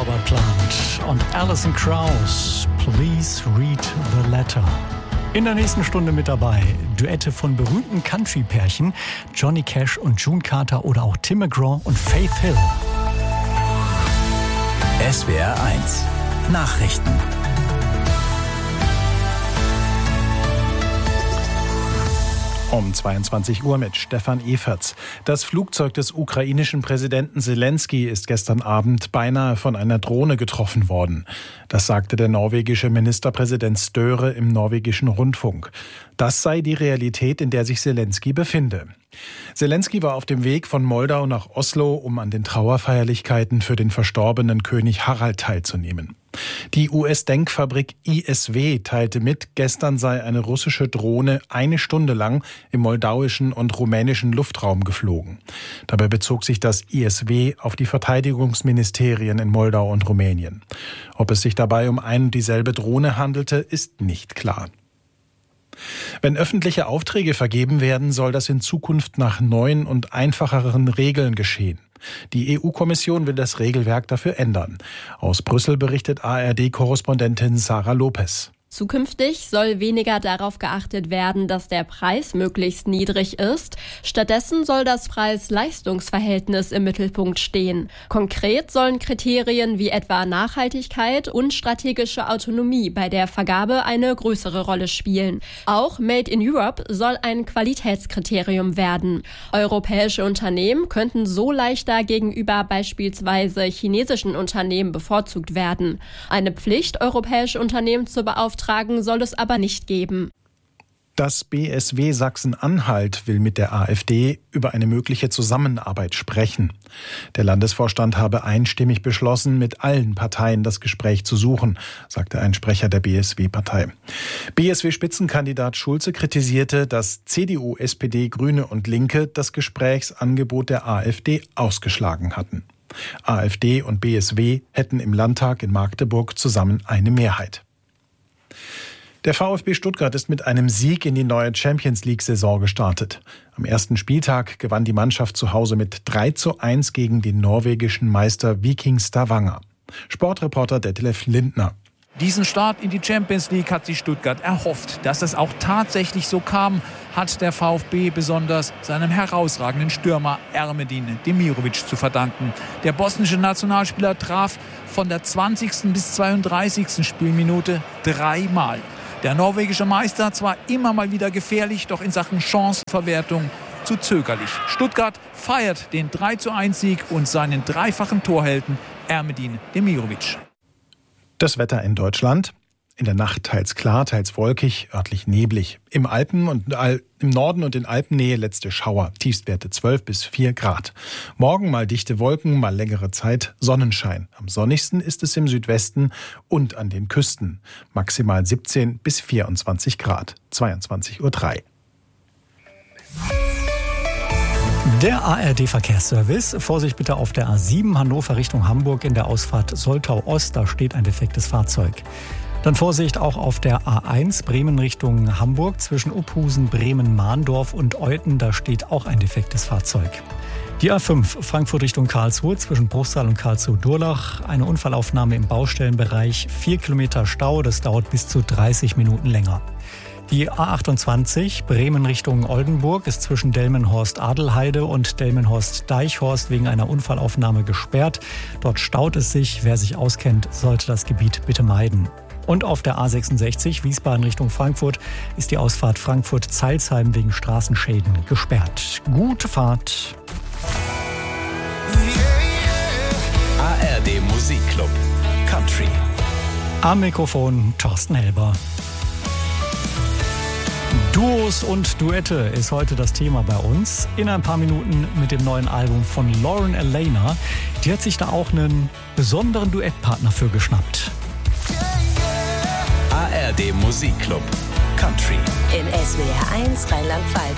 Power Plant und Alison Krauss, Please Read the Letter. In der nächsten Stunde mit dabei Duette von berühmten Country-Pärchen Johnny Cash und June Carter oder auch Tim McGraw und Faith Hill. SWR 1 Nachrichten. Um 22 Uhr mit Stefan Eferts. Das Flugzeug des ukrainischen Präsidenten Zelensky ist gestern Abend beinahe von einer Drohne getroffen worden. Das sagte der norwegische Ministerpräsident Støre im norwegischen Rundfunk. Das sei die Realität, in der sich Zelensky befinde. Zelensky war auf dem Weg von Moldau nach Oslo, um an den Trauerfeierlichkeiten für den verstorbenen König Harald teilzunehmen. Die US-Denkfabrik ISW teilte mit, gestern sei eine russische Drohne 1 Stunde lang im moldauischen und rumänischen Luftraum geflogen. Dabei bezog sich das ISW auf die Verteidigungsministerien in Moldau und Rumänien. Ob es sich dabei um ein und dieselbe Drohne handelte, ist nicht klar. Wenn öffentliche Aufträge vergeben werden, soll das in Zukunft nach neuen und einfacheren Regeln geschehen. Die EU-Kommission will das Regelwerk dafür ändern. Aus Brüssel berichtet ARD-Korrespondentin Sarah Lopez. Zukünftig soll weniger darauf geachtet werden, dass der Preis möglichst niedrig ist. Stattdessen soll das Preis-Leistungs-Verhältnis im Mittelpunkt stehen. Konkret sollen Kriterien wie etwa Nachhaltigkeit und strategische Autonomie bei der Vergabe eine größere Rolle spielen. Auch Made in Europe soll ein Qualitätskriterium werden. Europäische Unternehmen könnten so leichter gegenüber beispielsweise chinesischen Unternehmen bevorzugt werden. Eine Pflicht, europäische Unternehmen zu beauftragen, soll es aber nicht geben. Das BSW Sachsen-Anhalt will mit der AfD über eine mögliche Zusammenarbeit sprechen. Der Landesvorstand habe einstimmig beschlossen, mit allen Parteien das Gespräch zu suchen, sagte ein Sprecher der BSW-Partei. BSW-Spitzenkandidat Schulze kritisierte, dass CDU, SPD, Grüne und Linke das Gesprächsangebot der AfD ausgeschlagen hatten. AfD und BSW hätten im Landtag in Magdeburg zusammen eine Mehrheit. Der VfB Stuttgart ist mit einem Sieg in die neue Champions-League-Saison gestartet. Am ersten Spieltag gewann die Mannschaft zu Hause mit 3:1 gegen den norwegischen Meister Viking Stavanger. Sportreporter Detlef Lindner. Diesen Start in die Champions League hat sich Stuttgart erhofft. Dass es auch tatsächlich so kam, hat der VfB besonders seinem herausragenden Stürmer Ermedin Demirovic zu verdanken. Der bosnische Nationalspieler traf von der 20. bis 32. Spielminute 3-mal. Der norwegische Meister zwar immer mal wieder gefährlich, doch in Sachen Chancenverwertung zu zögerlich. Stuttgart feiert den 3:1-Sieg und seinen dreifachen Torhelden Ermedin Demirovic. Das Wetter in Deutschland. In der Nacht teils klar, teils wolkig, örtlich neblig. Im Norden und in Alpennähe letzte Schauer. Tiefstwerte 12 bis 4 Grad. Morgen mal dichte Wolken, mal längere Zeit Sonnenschein. Am sonnigsten ist es im Südwesten und an den Küsten. Maximal 17 bis 24 Grad. 22:03 Uhr. Der ARD-Verkehrsservice. Vorsicht bitte auf der A7 Hannover Richtung Hamburg in der Ausfahrt Soltau Ost. Da steht ein defektes Fahrzeug. Dann Vorsicht auch auf der A1 Bremen Richtung Hamburg zwischen Uphusen, Bremen-Mahndorf und Euthen. Da steht auch ein defektes Fahrzeug. Die A5 Frankfurt Richtung Karlsruhe zwischen Bruchsal und Karlsruhe-Durlach. Eine Unfallaufnahme im Baustellenbereich. 4 Kilometer Stau. Das dauert bis zu 30 Minuten länger. Die A28 Bremen Richtung Oldenburg ist zwischen Delmenhorst-Adelheide und Delmenhorst-Deichhorst wegen einer Unfallaufnahme gesperrt. Dort staut es sich. Wer sich auskennt, sollte das Gebiet bitte meiden. Und auf der A66 Wiesbaden Richtung Frankfurt ist die Ausfahrt Frankfurt-Zeilsheim wegen Straßenschäden gesperrt. Gute Fahrt. ARD Musikclub Country. Am Mikrofon Thorsten Helber. Duos und Duette ist heute das Thema bei uns. In ein paar Minuten mit dem neuen Album von Lauren Alaina. Die hat sich da auch einen besonderen Duettpartner für geschnappt. ARD Musikclub Country. In SWR 1 Rheinland-Pfalz.